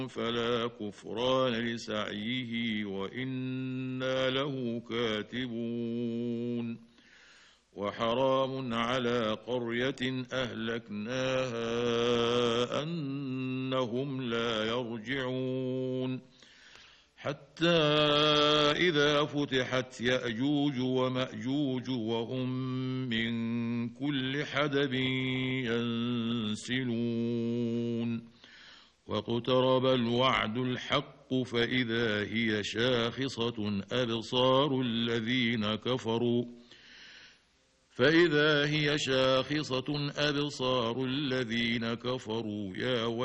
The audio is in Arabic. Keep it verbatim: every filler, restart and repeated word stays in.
فلا كفران لسعيه وإنا له كاتبون وحرام على قرية أهلكناها أنهم لا يرجعون حتى إذا فتحت يأجوج ومأجوج وهم من كل حدب ينسلون واقترب الوعد الحق فإذا هي شاخصة أبصار الذين كفروا فإذا هي شاخصة أبصار الذين كفروا يا